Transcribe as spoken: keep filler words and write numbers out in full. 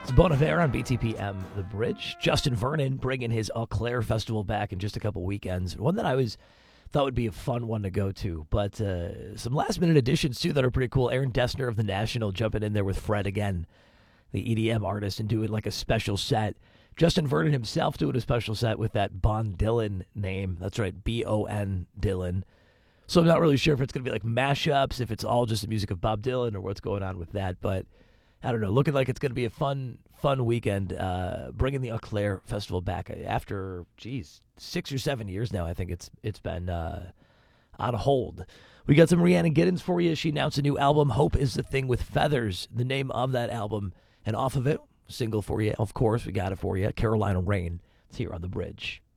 Bon Iver on B T P M The Bridge. Justin Vernon bringing his Eau Claire Festival back in just a couple weekends. One that I was thought would be a fun one to go to, but uh, some last-minute additions, too, that are pretty cool. Aaron Dessner of The National jumping in there with Fred again, the E D M artist, and doing like a special set. Justin Vernon himself doing a special set with that Bon Dylan name. That's right, B O N Dylan. So I'm not really sure if it's going to be like mashups, if it's all just the music of Bob Dylan or what's going on with that, but I don't know. Looking like it's going to be a fun, fun weekend. Uh, bringing the Eau Claire Festival back after, geez, six or seven years now. I think it's it's been uh, on hold. We got some Rhiannon Giddens for you. She announced a new album, "Hope Is the Thing with Feathers," the name of that album, and off of it, single for you. Of course, we got it for you. Carolina Rain. It's here on The Bridge.